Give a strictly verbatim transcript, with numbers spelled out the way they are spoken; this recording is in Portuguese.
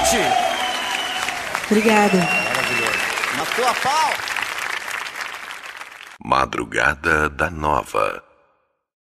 noite. Obrigada. Maravilhoso. Matou a pau. Madrugada da Nova.